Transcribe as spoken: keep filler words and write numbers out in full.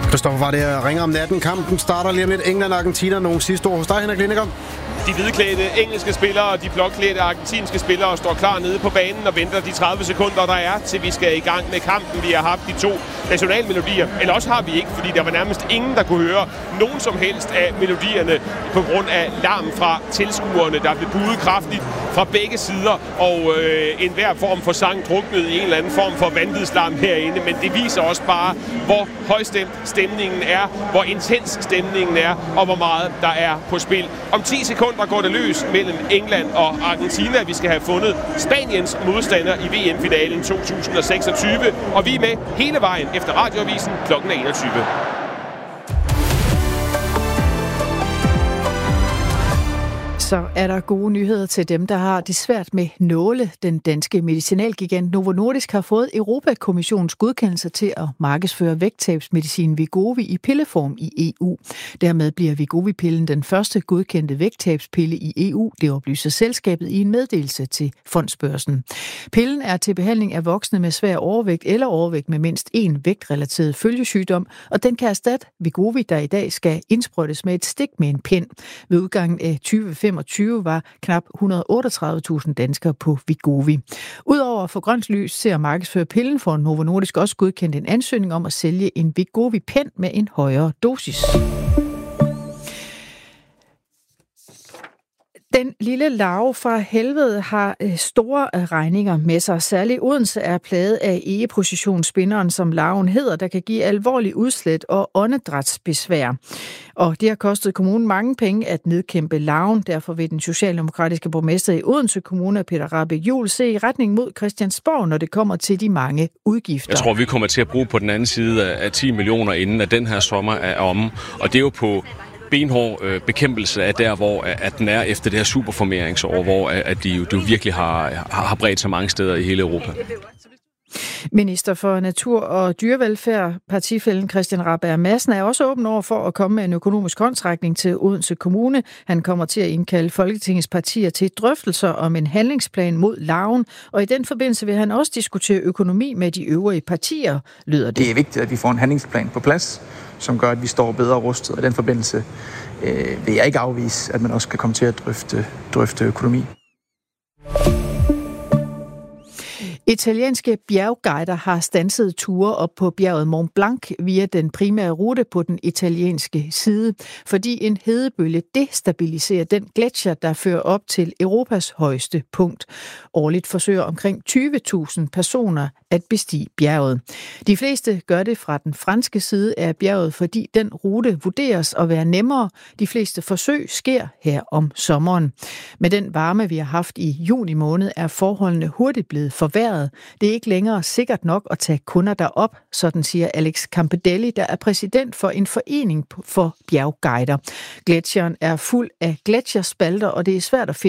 Christoffer, var det at ringe om natten. Kampen starter lige om lidt. England og Argentina. Nogle sidste ord hos dig, Henrik Lindegaard. De hvidklædte engelske spillere og de blåklædte argentinske spillere står klar nede på banen og venter de tredive sekunder, der er, til vi skal i gang med kampen. Vi har haft de to nationalmelodier, eller også har vi ikke, fordi der var nærmest ingen, der kunne høre nogen som helst af melodierne på grund af larm fra tilskuerne, der blev buet kraftigt fra begge sider, og øh, enhver form for sang druknede i en eller anden form for vanvidslarm herinde. Men det viser også bare, hvor højstemt stemningen er, hvor intens stemningen er, og hvor meget der er på spil. Om ti sekunder går det løs mellem England og Argentina. Vi skal have fundet Spaniens modstander i V M-finalen to tusind og seksogtyve, og vi er med hele vejen efter Radioavisen klokken enogtyve. Så er der gode nyheder til dem, der har det svært med nåle. Den danske medicinalgigant Novo Nordisk har fået Europa-kommissionens godkendelse til at markedsføre vægttabsmedicin Wegovy i pilleform i E U. Dermed bliver Wegovy-pillen den første godkendte vægttabspille i E U, det oplyser selskabet i en meddelelse til Fondsbørsen. Pillen er til behandling af voksne med svær overvægt eller overvægt med mindst én vægtrelateret følgesygdom, og den kan erstatte Wegovy, der i dag skal indsprøjtes med et stik med en pind. Ved udgangen af tyve femogtyve var knap et hundrede og otteogtredive tusind danskere på Wegovy. Udover at få grønt lys til at markedsføre pillen, får Novo Nordisk også godkendt en ansøgning om at sælge en Wegovy-pen med en højere dosis. Den lille larve fra helvede har store regninger med sig. Særligt Odense er plaget af egepositionsspinderen, som larven hedder, der kan give alvorlig udslæt og åndedrætsbesvær. Og det har kostet kommunen mange penge at nedkæmpe larven. Derfor vil den socialdemokratiske borgmester i Odense Kommune, Peter Rahbæk Juhl, se i retning mod Christiansborg, når det kommer til de mange udgifter. Jeg tror, vi kommer til at bruge på den anden side af ti millioner, inden at den her sommer er omme. Og det er jo på benhård øh, bekæmpelse af der, hvor at den er efter det her superformeringsår, hvor at de jo de virkelig har, har bredt sig mange steder i hele Europa. Minister for Natur og Dyrevelfærd, partifællen Christian Rabjerg Madsen, er også åben over for at komme med en økonomisk håndsrækning til Odense Kommune. Han kommer til at indkalde Folketingets partier til drøftelser om en handlingsplan mod larven, og i den forbindelse vil han også diskutere økonomi med de øvrige partier, lyder det. Det er vigtigt, at vi får en handlingsplan på plads, som gør, at vi står bedre rustet. Og i den forbindelse øh, vil jeg ikke afvise, at man også kan komme til at drøfte, drøfte økonomi. Italienske bjergguider har standset ture op på bjerget Mont Blanc via den primære rute på den italienske side, fordi en hedebølge destabiliserer den gletsjer, der fører op til Europas højeste punkt. Årligt forsøger omkring tyve tusind personer at bestige bjerget. De fleste gør det fra den franske side af bjerget, fordi den rute vurderes at være nemmere. De fleste forsøg sker her om sommeren. Med den varme, vi har haft i juni måned, er forholdene hurtigt blevet forværret. Det er ikke længere sikkert nok at tage kunder derop, sådan siger Alex Campedelli, der er præsident for en forening for bjergguider. Gletsjeren er fuld af gletsjerspalter, og det er svært at finde